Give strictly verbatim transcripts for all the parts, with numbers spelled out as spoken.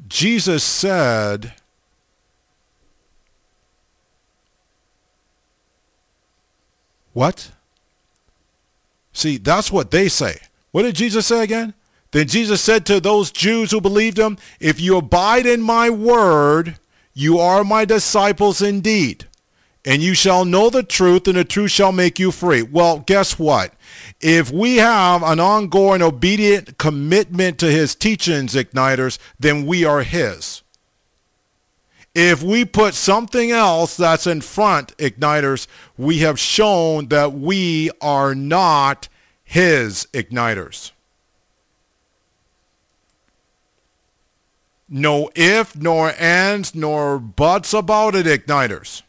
Jesus said, what? See, that's what they say. What did Jesus say again? Then Jesus said to those Jews who believed him, if you abide in my word, you are my disciples indeed, and you shall know the truth, and the truth shall make you free. Well, guess what? If we have an ongoing obedient commitment to his teachings, Igniters, then we are his. If we put something else that's in front, Igniters, we have shown that we are not his, Igniters. No if, nor ands, nor buts about it, Igniters.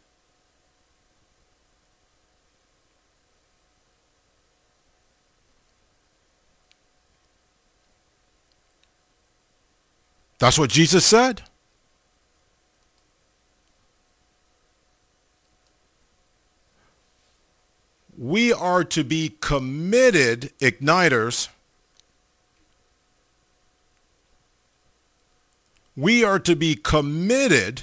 That's what Jesus said. We are to be committed, Igniters. We are to be committed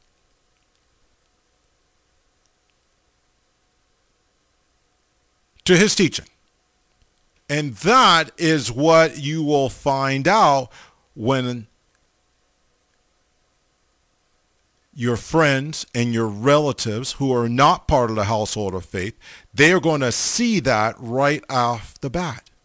to his teaching. And that is what you will find out when your friends and your relatives who are not part of the household of faith, they are going to see that right off the bat.